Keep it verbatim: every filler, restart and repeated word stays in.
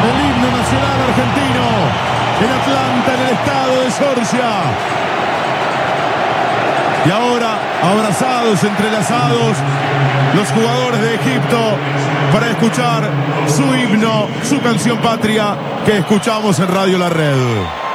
el himno nacional argentino en Atlanta, en el estado de Georgia. Y ahora, abrazados, entrelazados, los jugadores de Egipto para escuchar su himno, su canción patria que escuchamos en Radio La Red.